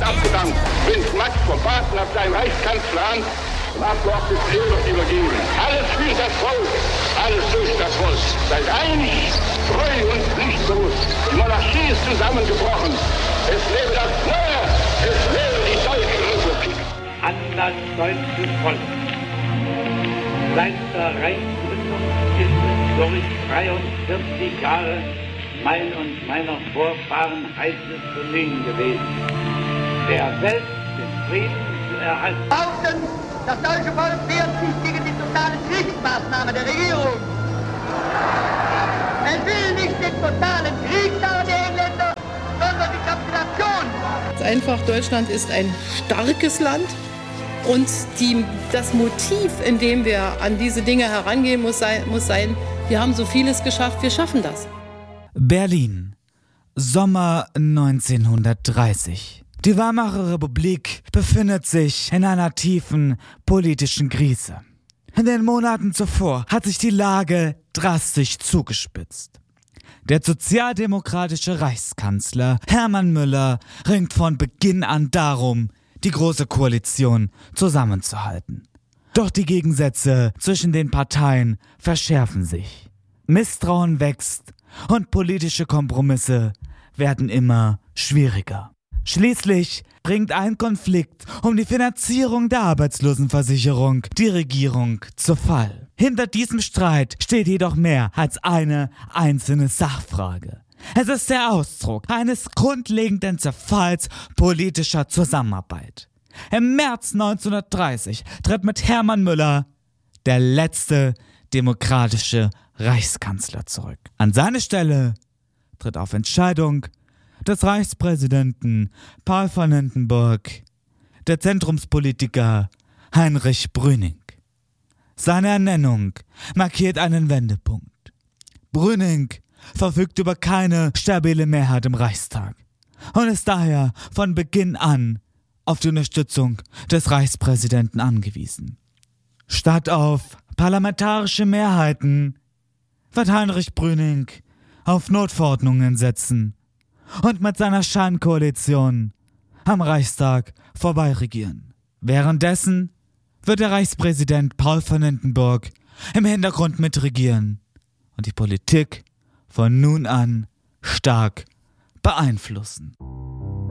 abgedankt. Prinz Max von Baden hat sein Reichskanzleramt dem Abgeordneten Hilbert übergeben. Alles für das Volk, alles durch das Volk. Seid einig, treu und pflichtbewusst. Die Monarchie ist zusammengebrochen. Es lebe das Neue, es lebe die Deutsche Republik. An das deutsche Volk. Seit der Reichsgründung ist es durch 43 Jahre mein und meiner Vorfahren heißes Bemühen gewesen, der Welt den Frieden zu erhalten. Das deutsche Volk wehrt sich gegen die totale Kriegsmaßnahme der Regierung. Es will nicht den totalen Krieg der Engländer, sondern die Kapitulation. Einfach, Deutschland ist ein starkes Land und das Motiv, in dem wir an diese Dinge herangehen, muss sein, wir haben so vieles geschafft, wir schaffen das. Berlin, Sommer 1930. Die Weimarer Republik befindet sich in einer tiefen politischen Krise. In den Monaten zuvor hat sich die Lage drastisch zugespitzt. Der sozialdemokratische Reichskanzler Hermann Müller ringt von Beginn an darum, die Große Koalition zusammenzuhalten. Doch die Gegensätze zwischen den Parteien verschärfen sich. Misstrauen wächst und politische Kompromisse werden immer schwieriger. Schließlich bringt ein Konflikt um die Finanzierung der Arbeitslosenversicherung die Regierung zu Fall. Hinter diesem Streit steht jedoch mehr als eine einzelne Sachfrage. Es ist der Ausdruck eines grundlegenden Zerfalls politischer Zusammenarbeit. Im März 1930 tritt mit Hermann Müller der letzte demokratische Reichskanzler zurück. An seine Stelle tritt auf Entscheidung des Reichspräsidenten Paul von Hindenburg der Zentrumspolitiker Heinrich Brüning. Seine Ernennung markiert einen Wendepunkt. Brüning verfügt über keine stabile Mehrheit im Reichstag und ist daher von Beginn an auf die Unterstützung des Reichspräsidenten angewiesen. Statt auf parlamentarische Mehrheiten wird Heinrich Brüning auf Notverordnungen setzen und mit seiner Scheinkoalition am Reichstag vorbeiregieren. Währenddessen wird der Reichspräsident Paul von Hindenburg im Hintergrund mitregieren und die Politik von nun an stark beeinflussen.